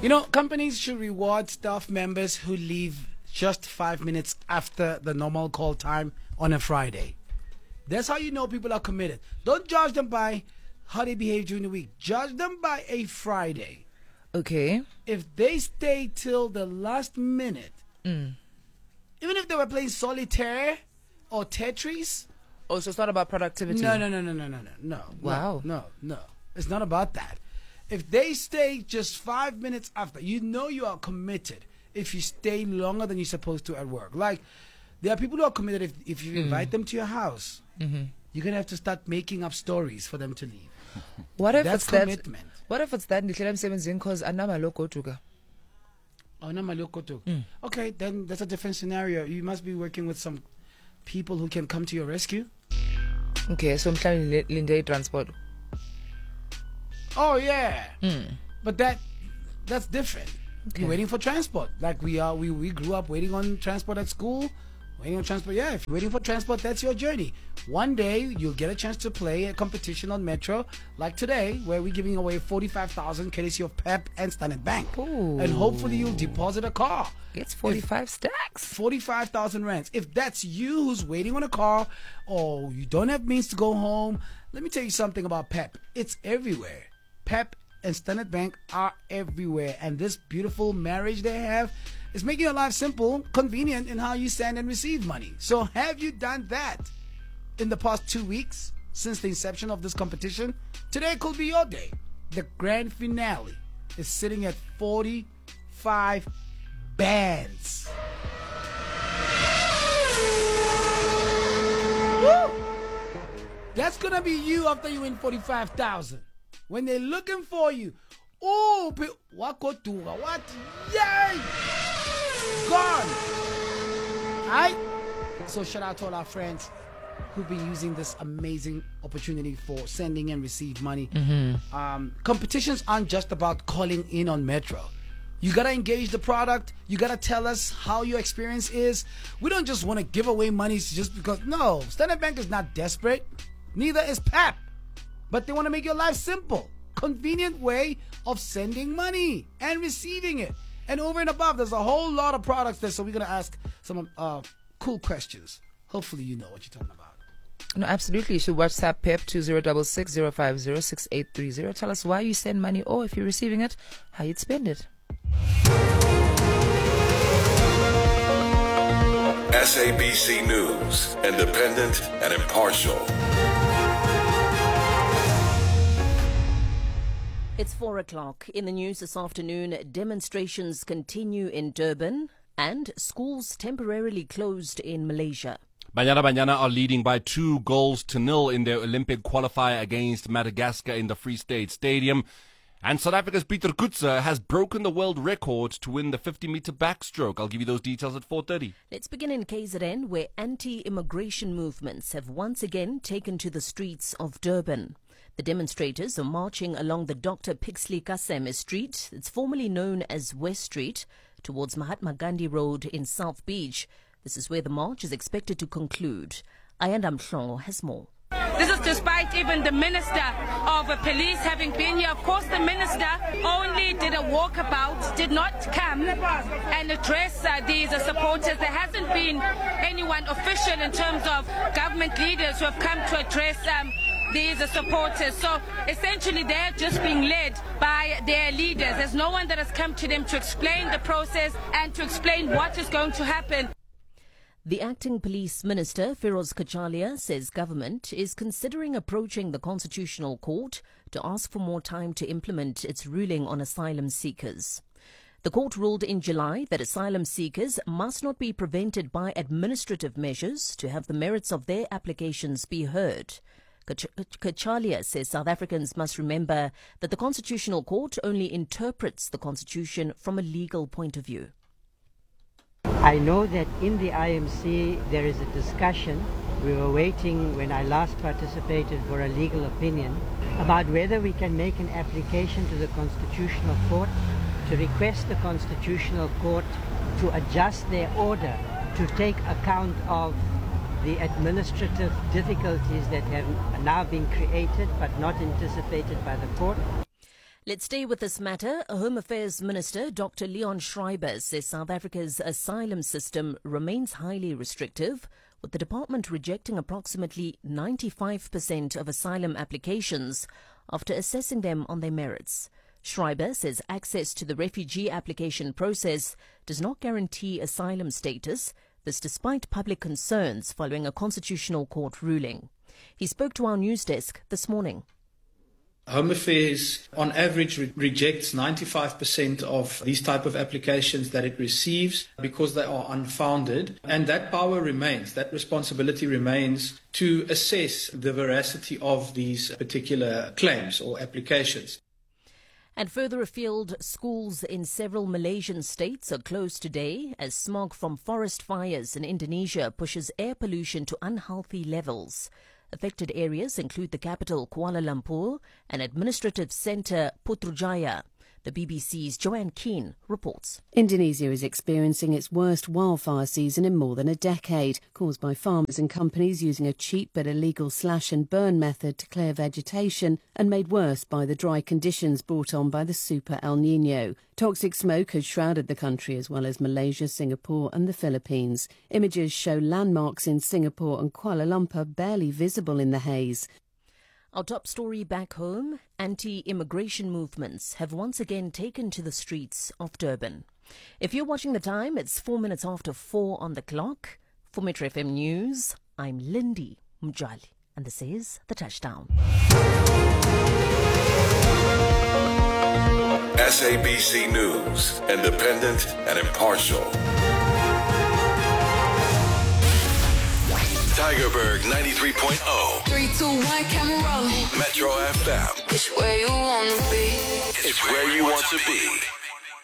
Companies should reward staff members who leave just 5 minutes after the normal call time on a Friday. That's how you know people are committed. Don't judge them by how they behave during the week. Judge them by a Friday. Okay. If they stay till the last minute, even if they were playing solitaire or Tetris. Oh, so it's not about productivity. No. Wow. No. It's not about that. If they stay just 5 minutes after, you know you are committed if you stay longer than you're supposed to at work. Like, there are people who are committed if you invite them to your house. You're going to have to start making up stories for them to leave. What if That's it's commitment. What if it's that ndihlala emsebenzini because anamalo goduka? Okay, then that's a different scenario. You must be working with some people who can come to your rescue. Okay, so mhlawumbe linde transport. Oh yeah. But that's different. Okay. You're waiting for transport. Like we grew up waiting on transport at school. Waiting on transport, yeah. If you're waiting for transport, that's your journey. One day you'll get a chance to play a competition on Metro, like today, where we're giving away 45,000 courtesy of PEP and Standard Bank. Ooh. And hopefully you'll deposit a car. It's 45 stacks. 45,000 rands. If that's you who's waiting on a car or you don't have means to go home, let me tell you something about PEP. It's everywhere. PEP and Standard Bank are everywhere. And this beautiful marriage they have is making your life simple, convenient in how you send and receive money. So have you done that in the past 2 weeks since the inception of this competition? Today could be your day. The grand finale is sitting at 45 bands. Woo! That's gonna be you after you win 45,000. When they're looking for you, what? Yay! Gone. Alright? So shout out to all our friends who've been using this amazing opportunity for sending and receive money. Competitions aren't just about calling in on Metro. You gotta engage the product. You gotta tell us how your experience is. We don't just want to give away money just because. No, Standard Bank is not desperate. Neither is PEP. But they want to make your life simple. Convenient way of sending money and receiving it. And over and above, there's a whole lot of products there. So we're gonna ask some cool questions. Hopefully you know what you're talking about. No, absolutely. You should WhatsApp PEP 2066 Tell us why you send money or if you're receiving it, how you'd spend it. SABC News, independent and impartial. It's 4 o'clock. In the news this afternoon, demonstrations continue in Durban and schools temporarily closed in Malaysia. Banyana are leading by 2-0 in their Olympic qualifier against Madagascar in the Free State Stadium. And South Africa's Pieter Kutse has broken the world record to win the 50-meter backstroke. I'll give you those details at 4:30. Let's begin in KZN, where anti-immigration movements have once again taken to the streets of Durban. The demonstrators are marching along the Dr. Pixley Kaseme Street, it's formerly known as West Street, towards Mahatma Gandhi Road in South Beach. This is where the march is expected to conclude. Ayanda Mhlongo has more. This is despite even the Minister of Police having been here. Of course, the Minister only did a walkabout, did not come and address these supporters. There hasn't been anyone official in terms of government leaders who have come to address these supporters. So essentially they're just being led by their leaders. There's no one that has come to them to explain the process and to explain what is going to happen. The acting police minister, Feroz Kachalia, says government is considering approaching the Constitutional Court to ask for more time to implement its ruling on asylum seekers. The court ruled in July that asylum seekers must not be prevented by administrative measures to have the merits of their applications be heard. Kachalia says South Africans must remember that the Constitutional Court only interprets the Constitution from a legal point of view. I know that in the IMC there is a discussion. We were waiting when I last participated for a legal opinion about whether we can make an application to the Constitutional Court to request the Constitutional Court to adjust their order to take account of the administrative difficulties that have now been created but not anticipated by the court. Let's stay with this matter. Home Affairs Minister Dr. Leon Schreiber says South Africa's asylum system remains highly restrictive, with the department rejecting approximately 95% of asylum applications after assessing them on their merits. Schreiber says access to the refugee application process does not guarantee asylum status, this despite public concerns following a constitutional court ruling. He spoke to our news desk this morning. Home Affairs, on average, rejects 95% of these type of applications that it receives because they are unfounded. And that power remains, that responsibility remains to assess the veracity of these particular claims or applications. And further afield, schools in several Malaysian states are closed today as smog from forest fires in Indonesia pushes air pollution to unhealthy levels. Affected areas include the capital Kuala Lumpur and administrative centre Putrajaya. The BBC's Joanne Keane reports. Indonesia is experiencing its worst wildfire season in more than a decade, caused by farmers and companies using a cheap but illegal slash and burn method to clear vegetation, and made worse by the dry conditions brought on by the Super El Niño. Toxic smoke has shrouded the country as well as Malaysia, Singapore and the Philippines. Images show landmarks in Singapore and Kuala Lumpur barely visible in the haze. Our top story back home, anti-immigration movements have once again taken to the streets of Durban. If you're watching the time, it's 4 minutes after 4 on the clock. For Metro FM News, I'm Lindy Mjali, and this is The Touchdown. SABC News, independent and impartial. Tigerberg 93.0. 3, 2, 1, camera roll. Metro FM. It's where you want to be. It's where you want to be.